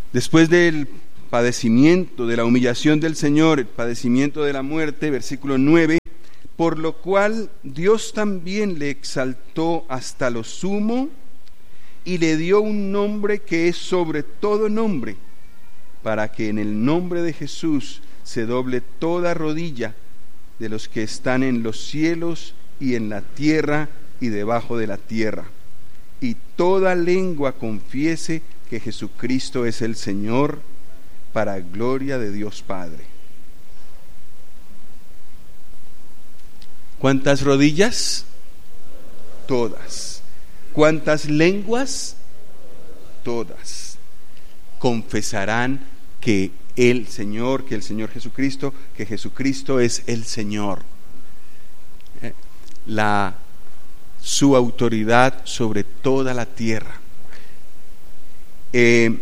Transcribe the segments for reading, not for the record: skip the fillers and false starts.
Después del padecimiento, de la humillación del Señor, el padecimiento de la muerte, versículo 9, por lo cual Dios también le exaltó hasta lo sumo y le dio un nombre que es sobre todo nombre, para que en el nombre de Jesús se doble toda rodilla de los que están en los cielos y en la tierra y debajo de la tierra, y toda lengua confiese que Jesucristo es el Señor, para gloria de Dios Padre. ¿Cuántas rodillas? Todas. ¿Cuántas lenguas? Todas. Confesarán que el Señor Jesucristo, que Jesucristo es el Señor. Su autoridad sobre toda la tierra. El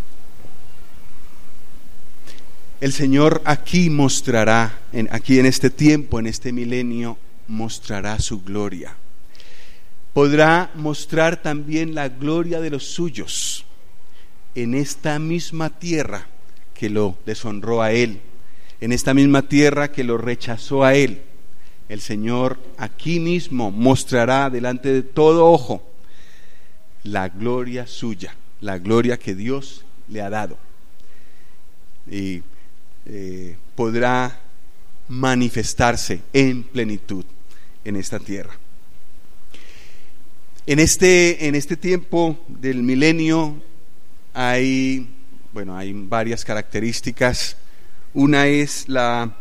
Señor aquí mostrará, aquí en este tiempo, en este milenio, mostrará su gloria. Podrá mostrar también la gloria de los suyos en esta misma tierra que lo deshonró a Él, en esta misma tierra que lo rechazó a Él. El Señor aquí mismo mostrará delante de todo ojo la gloria suya, la gloria que Dios le ha dado. Y podrá manifestarse en plenitud en esta tierra. En este tiempo del milenio hay varias características. Una es la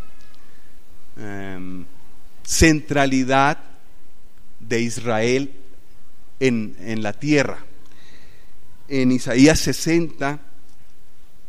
centralidad de Israel en la tierra. En Isaías 60